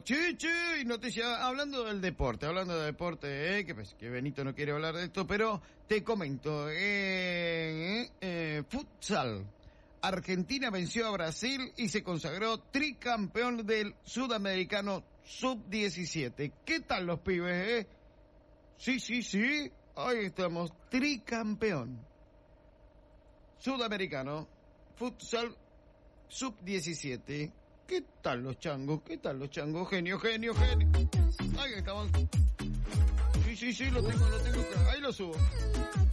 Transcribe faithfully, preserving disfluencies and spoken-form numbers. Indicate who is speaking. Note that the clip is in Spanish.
Speaker 1: Sí, sí, noticia, hablando del deporte, hablando del deporte, eh, que, pues, que Benito no quiere hablar de esto, pero te comento, eh, eh, futsal. Argentina venció a Brasil y se consagró tricampeón del sudamericano sub diecisiete. ¿Qué tal los pibes, eh? Sí, sí, sí, ahí estamos, tricampeón sudamericano, futsal sub diecisiete. ¿Qué tal los changos? ¿Qué tal los changos? Genio, genio, genio. Ahí estamos. Sí, sí, sí, lo tengo, lo tengo. Ahí lo subo.